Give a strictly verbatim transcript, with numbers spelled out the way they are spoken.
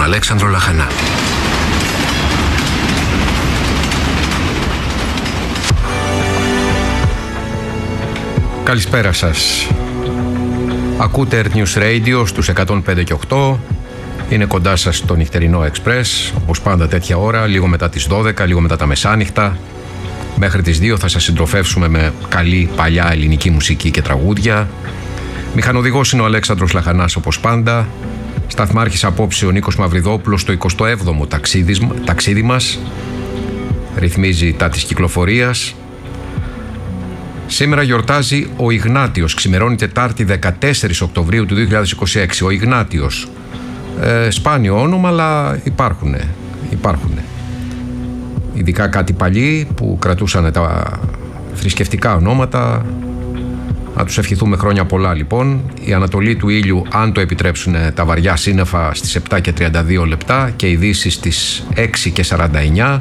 Αλέξανδρο Λαχανά. Καλησπέρα σας. Ακούτε Earth News Radio στους εκατόν πέντε και οκτώ. Είναι κοντά σας το νυχτερινό Express, όπως πάντα τέτοια ώρα, λίγο μετά τις δώδεκα, λίγο μετά τα μεσάνυχτα. Μέχρι τις δύο θα σας συντροφεύσουμε με καλή παλιά ελληνική μουσική και τραγούδια. Μηχανοδηγός είναι ο Αλέξανδρος Λαχανάς, όπως πάντα. Σταθμάρχης απόψε ο Νίκος Μαυριδόπουλος στο εικοστό έβδομο ταξίδι, ταξίδι μας. Ρυθμίζει τα της κυκλοφορίας. Σήμερα γιορτάζει ο Ιγνάτιος. Ξημερώνει Τετάρτη δεκατέσσερις Οκτωβρίου του δύο χιλιάδες είκοσι έξι. Ο Ιγνάτιος. Ε, σπάνιο όνομα, αλλά υπάρχουνε. Υπάρχουνε. Ειδικά κάτι παλιοί που κρατούσαν τα θρησκευτικά ονόματα. Να τους ευχηθούμε χρόνια πολλά, λοιπόν. Η ανατολή του ήλιου, αν το επιτρέψουν τα βαριά σύννεφα, στις επτά και τριάντα δύο λεπτά και ειδήσεις στις έξι και σαράντα εννιά.